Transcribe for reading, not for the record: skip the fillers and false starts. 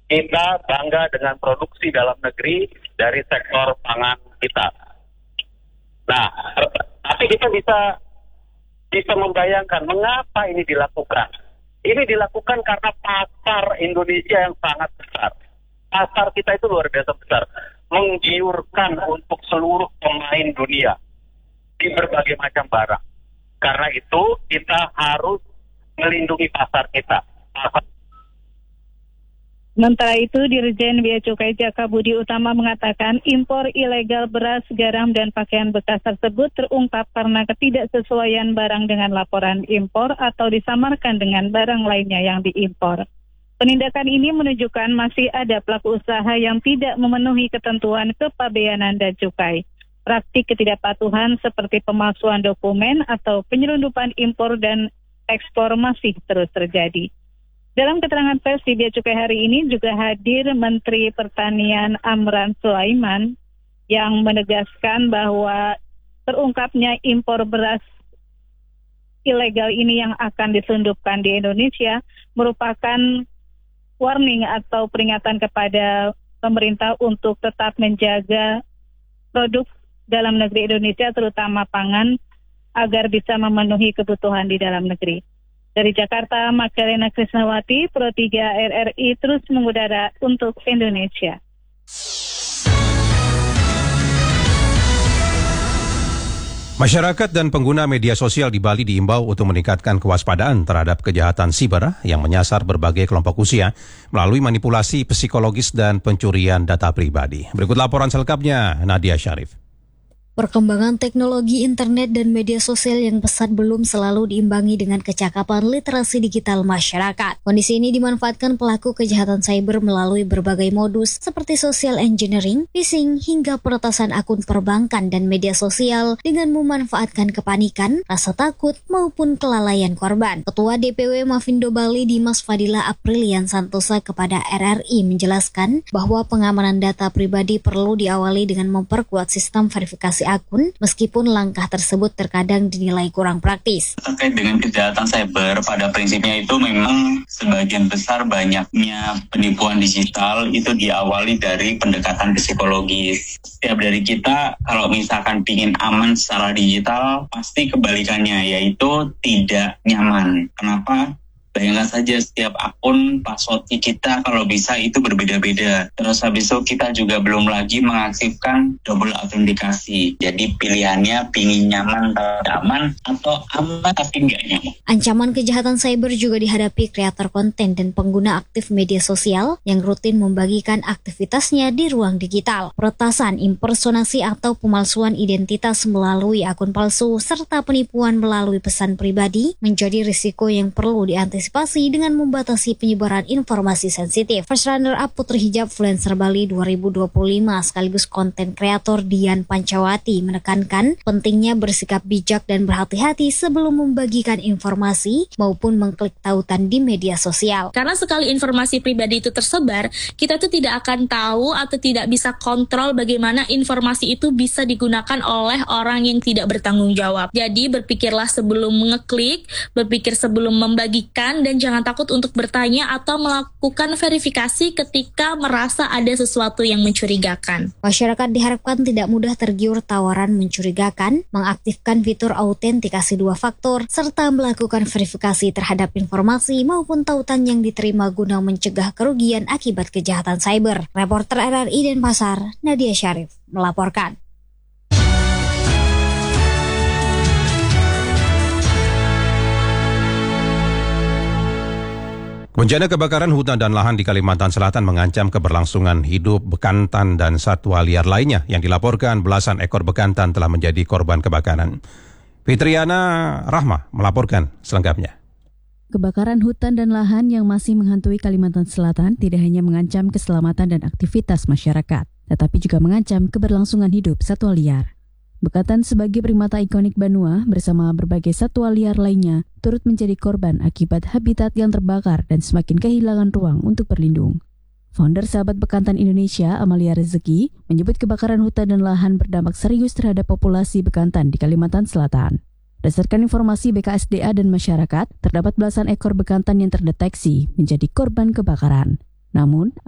kita bangga dengan produksi dalam negeri dari sektor pangan kita. Nah, tapi kita bisa membayangkan mengapa ini dilakukan. Ini dilakukan karena pasar Indonesia yang sangat besar. Pasar kita itu luar biasa besar, menggiurkan untuk seluruh pemain dunia di berbagai macam barang. Karena itu kita harus melindungi pasar kita. Sementara itu, Dirjen Bea Cukai Jaka Budi Utama mengatakan impor ilegal beras, garam, dan pakaian bekas tersebut terungkap karena ketidaksesuaian barang dengan laporan impor atau disamarkan dengan barang lainnya yang diimpor. Penindakan ini menunjukkan masih ada pelaku usaha yang tidak memenuhi ketentuan kepabeanan dan cukai. Praktik ketidakpatuhan seperti pemalsuan dokumen atau penyelundupan impor dan ekspor masih terus terjadi. Dalam keterangan pers di Bea Cukai hari ini juga hadir Menteri Pertanian Amran Sulaiman yang menegaskan bahwa terungkapnya impor beras ilegal ini yang akan diselundupkan di Indonesia merupakan warning atau peringatan kepada pemerintah untuk tetap menjaga produk dalam negeri Indonesia, terutama pangan, agar bisa memenuhi kebutuhan di dalam negeri. Dari Jakarta, Magdalena Krisnawati, Pro 3 RRI terus mengudara untuk Indonesia. Masyarakat dan pengguna media sosial di Bali diimbau untuk meningkatkan kewaspadaan terhadap kejahatan siber yang menyasar berbagai kelompok usia melalui manipulasi psikologis dan pencurian data pribadi. Berikut laporan selengkapnya, Nadia Syarif. Perkembangan teknologi internet dan media sosial yang pesat belum selalu diimbangi dengan kecakapan literasi digital masyarakat. Kondisi ini dimanfaatkan pelaku kejahatan cyber melalui berbagai modus seperti social engineering, phishing, hingga peretasan akun perbankan dan media sosial dengan memanfaatkan kepanikan, rasa takut, maupun kelalaian korban. Ketua DPW Mafindo Bali Dimas Fadila Aprilian Santosa kepada RRI menjelaskan bahwa pengamanan data pribadi perlu diawali dengan memperkuat sistem verifikasi akun, meskipun langkah tersebut terkadang dinilai kurang praktis. Terkait dengan kejahatan cyber, pada prinsipnya itu memang sebagian besar banyaknya penipuan digital itu diawali dari pendekatan psikologis. Setiap dari kita kalau misalkan ingin aman secara digital, pasti kebalikannya, yaitu tidak nyaman. Kenapa? Bayangkan saja setiap akun password kita kalau bisa itu berbeda-beda. Terus habis itu kita juga belum lagi mengaktifkan double autentikasi. Jadi pilihannya pingin nyaman tapi aman atau aman tapi nggak nyaman. Ancaman kejahatan cyber juga dihadapi kreator konten dan pengguna aktif media sosial yang rutin membagikan aktivitasnya di ruang digital. Peretasan, impersonasi atau pemalsuan identitas melalui akun palsu serta penipuan melalui pesan pribadi menjadi risiko yang perlu diantisipasi dengan membatasi penyebaran informasi sensitif. First runner-up Putri Hijab Influencer Bali 2025 sekaligus konten kreator Dian Pancawati menekankan pentingnya bersikap bijak dan berhati-hati sebelum membagikan informasi maupun mengklik tautan di media sosial. Karena sekali informasi pribadi itu tersebar, kita tuh tidak akan tahu atau tidak bisa kontrol bagaimana informasi itu bisa digunakan oleh orang yang tidak bertanggung jawab. Jadi berpikirlah sebelum mengeklik, berpikir sebelum membagikan, dan jangan takut untuk bertanya atau melakukan verifikasi ketika merasa ada sesuatu yang mencurigakan. Masyarakat diharapkan tidak mudah tergiur tawaran mencurigakan, mengaktifkan fitur autentikasi 2 faktor, serta melakukan verifikasi terhadap informasi maupun tautan yang diterima guna mencegah kerugian akibat kejahatan cyber. Reporter RRI Denpasar, Nadia Syarif, melaporkan. Bencana kebakaran hutan dan lahan di Kalimantan Selatan mengancam keberlangsungan hidup bekantan dan satwa liar lainnya yang dilaporkan belasan ekor bekantan telah menjadi korban kebakaran. Fitriana Rahma melaporkan selengkapnya. Kebakaran hutan dan lahan yang masih menghantui Kalimantan Selatan tidak hanya mengancam keselamatan dan aktivitas masyarakat, tetapi juga mengancam keberlangsungan hidup satwa liar. Bekantan sebagai primata ikonik Banua bersama berbagai satwa liar lainnya turut menjadi korban akibat habitat yang terbakar dan semakin kehilangan ruang untuk berlindung. Founder Sahabat Bekantan Indonesia, Amalia Rezeki, menyebut kebakaran hutan dan lahan berdampak serius terhadap populasi bekantan di Kalimantan Selatan. Berdasarkan informasi BKSDA dan masyarakat, terdapat belasan ekor bekantan yang terdeteksi menjadi korban kebakaran. Namun,